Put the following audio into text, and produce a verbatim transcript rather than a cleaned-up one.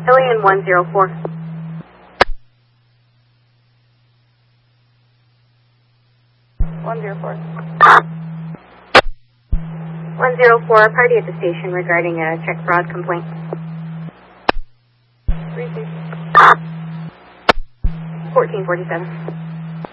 Alien one zero four. one zero four. one zero four, party at the station regarding a check fraud complaint. three station. fourteen forty-seven.